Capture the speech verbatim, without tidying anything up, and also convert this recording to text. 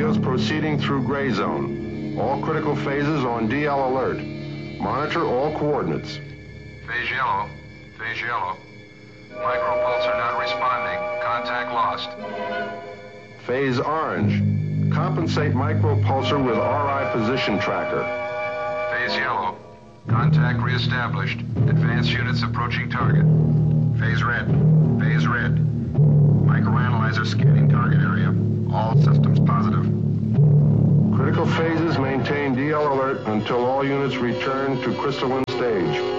radios proceeding through gray zone. All critical phases on D L alert. Monitor all coordinates. Phase yellow. Phase yellow. Micropulsar not responding. Contact lost. Phase orange. Compensate micropulsar with R I position tracker. Phase yellow. Contact reestablished. Advanced units approaching target. Phase red. Phase red. Microanalyzer scanning target area. All systems positive. Critical phases maintain D L alert until all units return to crystalline stage.